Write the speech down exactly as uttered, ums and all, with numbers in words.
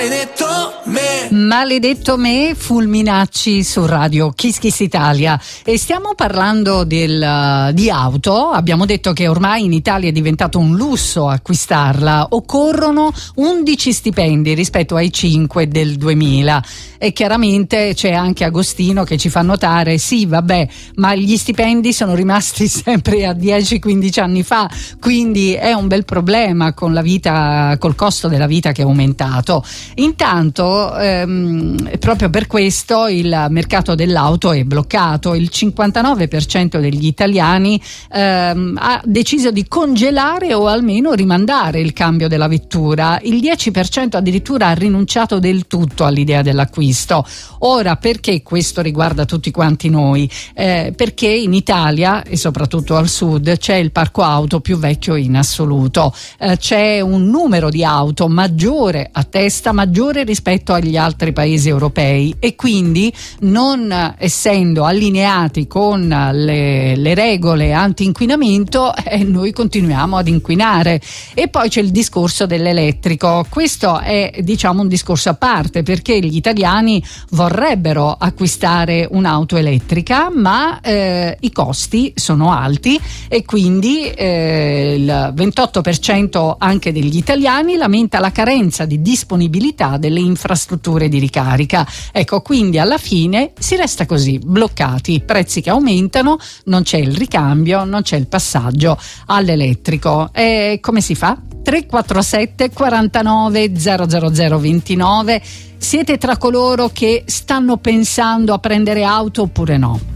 Maledetto me, Fulminacci su Radio Kiss Kiss Italia, e stiamo parlando del, di auto. Abbiamo detto che ormai in Italia è diventato un lusso acquistarla, occorrono undici stipendi rispetto ai cinque del duemila, e chiaramente c'è anche Agostino che ci fa notare: sì vabbè, ma gli stipendi sono rimasti sempre a dieci quindici anni fa, quindi è un bel problema con la vita, col costo della vita che è aumentato. Intanto ehm, proprio per questo il mercato dell'auto è bloccato. Il cinquantanove per cento degli italiani ehm, ha deciso di congelare o almeno rimandare il cambio della vettura. Il dieci per cento addirittura ha rinunciato del tutto all'idea dell'acquisto. Ora, perché questo riguarda tutti quanti noi? Eh, perché in Italia e soprattutto al sud c'è il parco auto più vecchio in assoluto, eh, c'è un numero di auto maggiore a testa, maggiore rispetto agli altri paesi europei, e quindi non essendo allineati con le, le regole anti-inquinamento eh, noi continuiamo ad inquinare. E poi c'è il discorso dell'elettrico. Questo è, diciamo, un discorso a parte, perché gli italiani vorrebbero acquistare un'auto elettrica, ma eh, i costi sono alti, e quindi eh, il ventotto per cento anche degli italiani lamenta la carenza di disponibilità delle infrastrutture di ricarica. Ecco, quindi alla fine si resta così, bloccati, prezzi che aumentano, non c'è il ricambio, non c'è il passaggio all'elettrico. E come si fa? tre quattro sette quarantanove zero zero zero ventinove. Siete tra coloro che stanno pensando a prendere auto oppure no?